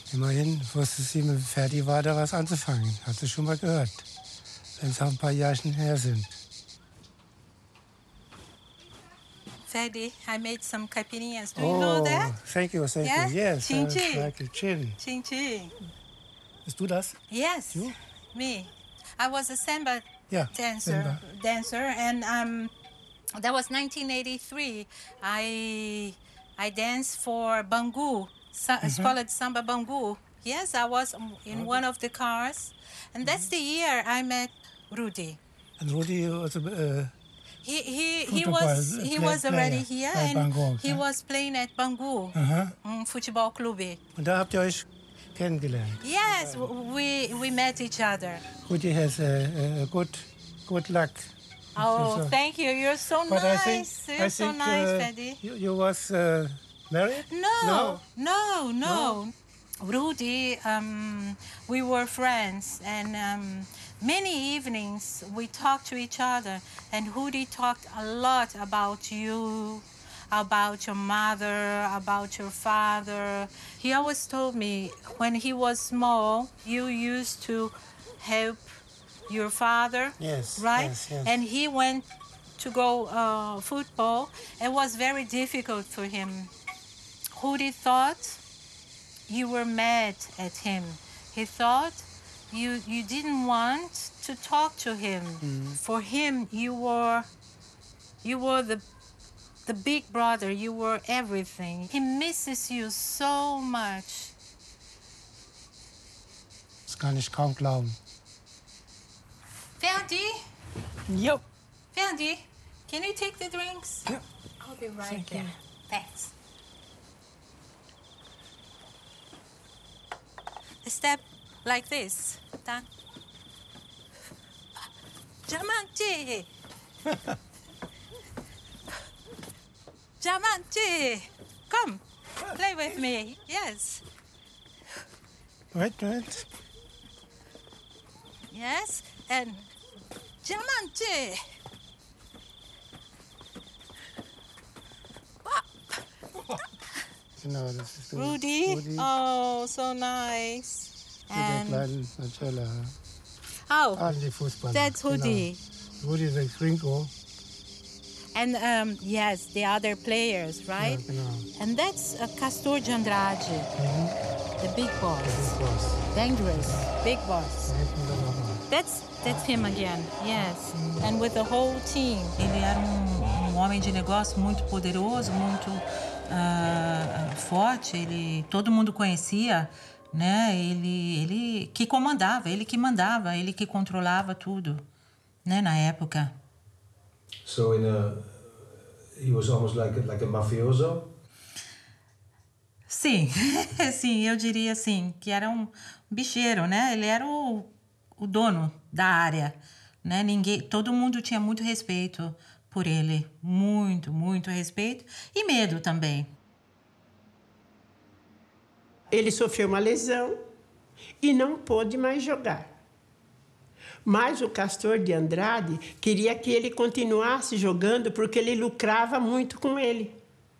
Immerhin wusste sie, mit Ferdi war da was anzufangen. Hat sie schon mal gehört, wenn es auch ein paar Jährchen her sind. Ferdi, I made some caipirinhas. Do you know that? Thank you, thank Yeah? you. Yes, Chin I chin. like it. Chin. Chin chin. Bist du das? Yes, You? me. I was a samba Ja, dancer, Samba. and that was 1983. I danced for Bangu. It's called Samba Bangu. Yes, I was in one of the cars, and that's the year I met Rudy. And Rudi was He Football was already player here, bei and Bangu, he was playing at Bangu Football Club. Und da habt ihr euch kennengelernt. Yes, we met each other. Rudi has a good luck. Oh, So- thank you. You're so But nice. I You're so think nice, Freddy. you was married? No. Rudy, we were friends, and many evenings we talked to each other, and Rudy talked a lot about you, about your mother, about your father. He always told me when he was small, you used to help your father, Yes, right? yes, yes. And he went to go football. It was very difficult for him. Rudy thought you were mad at him. He thought you didn't want to talk to him. For him, you were the big brother. You were everything. He misses you so much. Das kann ich kaum glauben. Ferdi, Yep. Ferdi, can you take the drinks? Yeah. I'll be right Thank there. you. Thanks. Step like this. Tá? Diamante! Diamante! Come, play with me. Yes. Right. Yes. And Diamante! Genau, das ist Rudy? Rudi, Oh, so nice. der And kleine Marcella. oh, Die Fußballer. that's Rudy. Genau. Rudi ist ein Gringo. And yes, the other players, Ja, right? genau. And that's Castor de Andrade, the big boss, Big Boss. dangerous, big boss. Da hinten dann nochmal. That's him again, yes. And with the whole team. Ele era um homem de negócio muito poderoso, muito forte. Todo mundo conhecia, né? Ele que comandava, ele que mandava, ele que controlava tudo, né? Na época. So he was almost like a mafioso. Sim, sim, eu diria assim, que era um bicheiro, né? Ele era o dono da área, né? Todo mundo tinha muito respeito por ele, muito respeito e medo também. Ele sofreu uma lesão e não pôde mais jogar. Mas o Castor de Andrade queria que ele continuasse jogando porque ele lucrava muito com ele.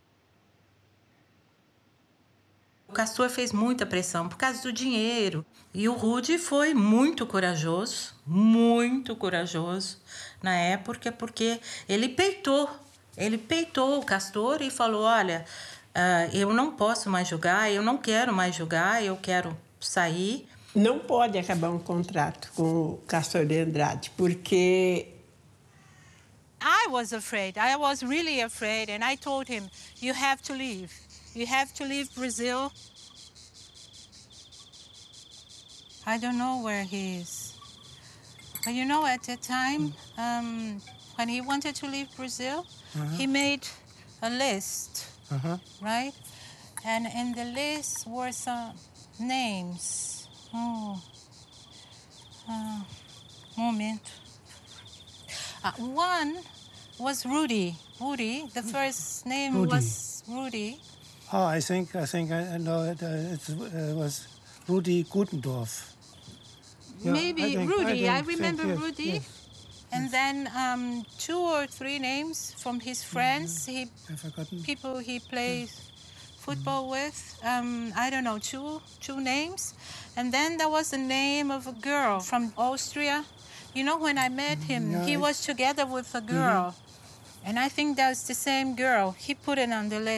O Castor fez muita pressão por causa do dinheiro. E o Rudy foi muito corajoso na época, porque ele peitou o Castor e falou, olha, eu não posso mais jogar, eu não quero mais jogar, eu quero sair. Não pode acabar um contrato com o Castor de Andrade, porque I was afraid. I was really afraid, and I told him, you have to leave. You have to leave Brazil. I don't know where he is. But you know, at that time, when he wanted to leave Brazil, he made a list, right? And in the list were some names. Momento. One was Rudy. The first name Rudy. was Rudy. Oh, I think I know it. It was Rudi Gutendorf. Yeah, Maybe Rudy. I remember yes, Rudy. yes. And then 2 or 3 names from his friends. I've forgotten. People he plays football with. I don't know, two names. And then there was the name of a girl from Austria. You know, when I met him, he was together with a girl. And I think that's the same girl. He put it on the list.